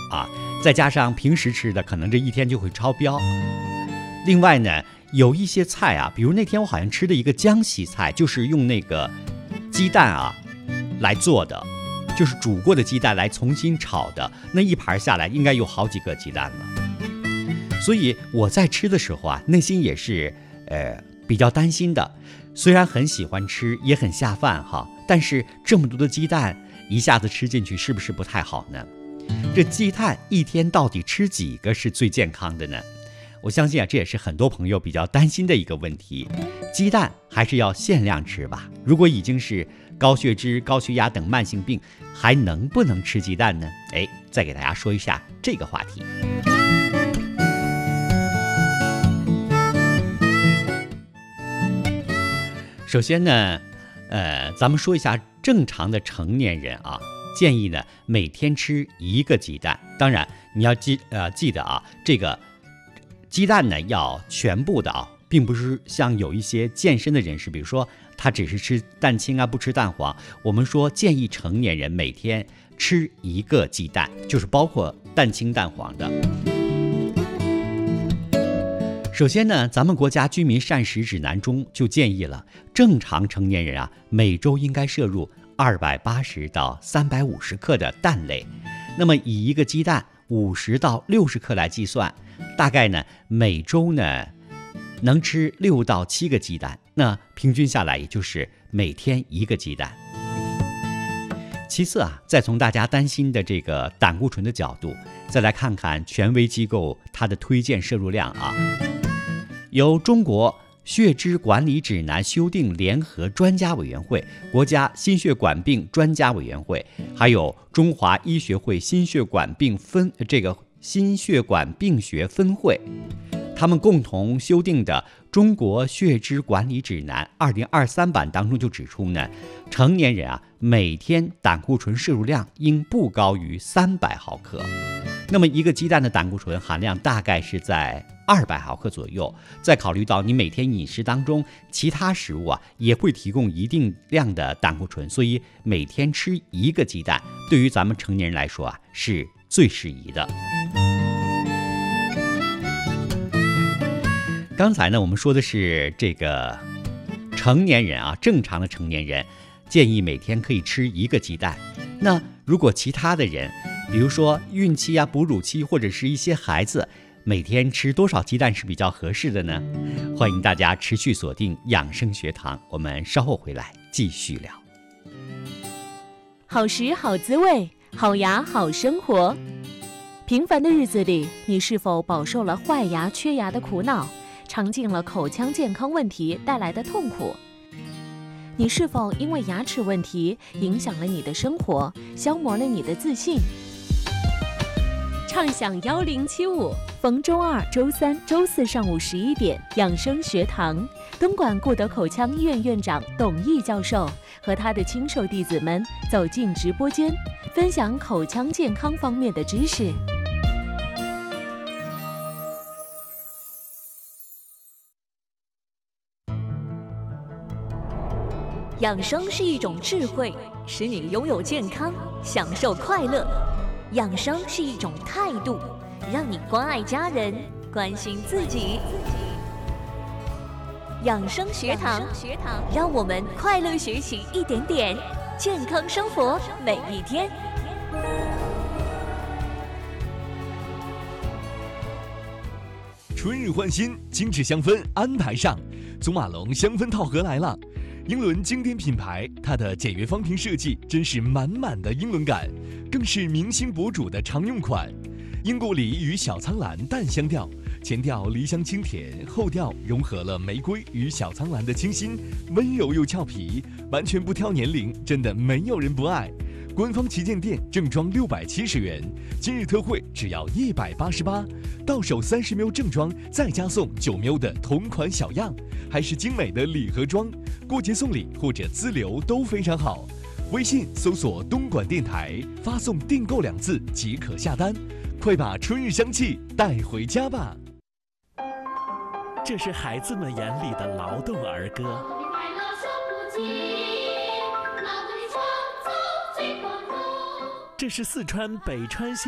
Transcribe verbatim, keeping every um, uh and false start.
啊，再加上平时吃的，可能这一天就会超标。另外呢，有一些菜啊，比如那天我好像吃的一个江西菜，就是用那个鸡蛋啊来做的，就是煮过的鸡蛋来重新炒的，那一盘下来应该有好几个鸡蛋了。所以我在吃的时候啊，内心也是呃比较担心的。虽然很喜欢吃，也很下饭哈，但是这么多的鸡蛋一下子吃进去，是不是不太好呢？这鸡蛋一天到底吃几个是最健康的呢？我相信啊，这也是很多朋友比较担心的一个问题。鸡蛋还是要限量吃吧。如果已经是高血脂、高血压等慢性病，还能不能吃鸡蛋呢？哎，再给大家说一下这个话题。首先呢，呃，咱们说一下正常的成年人啊，建议呢每天吃一个鸡蛋。当然，你要记呃记得啊，这个鸡蛋呢要全部的啊，并不是像有一些健身的人士，比如说他只是吃蛋清啊，不吃蛋黄。我们说建议成年人每天吃一个鸡蛋，就是包括蛋清蛋黄的。首先呢，咱们国家居民膳食指南中就建议了，正常成年人啊，每周应该摄入二百八十到三百五十克的蛋类。那么以一个鸡蛋五十到六十克来计算，大概呢每周呢能吃六到七个鸡蛋，那平均下来也就是每天一个鸡蛋。其次啊，再从大家担心的这个胆固醇的角度，再来看看权威机构它的推荐摄入量啊。由中国血脂管理指南修订联合专家委员会、国家心血管病专家委员会，还有中华医学会心血管病分这个心血管病学分会，他们共同修订的《中国血脂管理指南》二零二三版当中就指出呢，成年人啊每天胆固醇摄入量应不高于三百毫克。那么一个鸡蛋的胆固醇含量大概是在二百毫克左右。再考虑到你每天饮食当中其他食物啊也会提供一定量的胆固醇，所以每天吃一个鸡蛋，对于咱们成年人来说啊是最适宜的。刚才呢，我们说的是这个成年人啊，正常的成年人建议每天可以吃一个鸡蛋。那如果其他的人，比如说孕期啊、哺乳期或者是一些孩子，每天吃多少鸡蛋是比较合适的呢？欢迎大家持续锁定养生学堂，我们稍后回来继续聊。 好食好滋味，好牙好生活。平凡的日子里，你是否饱受了坏牙、缺牙的苦恼？尝尽了口腔健康问题带来的痛苦？你是否因为牙齿问题影响了你的生活，消磨了你的自信？畅享幺零七五，逢周二、周三、周四上午十一点，养生学堂，东莞顾德口腔医院院长董毅教授和他的亲授弟子们走进直播间，分享口腔健康方面的知识。 养生是一种智慧，使你拥有健康，享受快乐。养生是一种态度，让你关爱家人，关心自己。养生学堂，让我们快乐学习一点点，健康生活每一天。 春日换新，精致香氛安排上，祖马龙香氛套盒来了。英伦经典品牌，它的简约方瓶设计真是满满的英伦感，更是明星博主的常用款。英国梨与小苍兰淡香调，前调梨香清甜，后调融合了玫瑰与小苍兰的清新，温柔又俏皮，完全不挑年龄，真的没有人不爱。官方旗舰店正装六百七十元，今日特惠只要一百八十八，到手三十 ml 正装，再加送九 ml 的同款小样，还是精美的礼盒装，过节送礼或者自留都非常好。微信搜索东莞电台，发送订购两字即可下单，快把春日香气带回家吧。 这是孩子们眼里的劳动儿歌。这是四川北川县